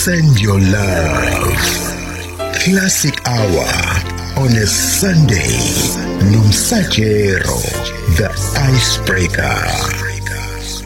Send your love. Classic Hour on a Sunday. Nomsajero, the icebreaker.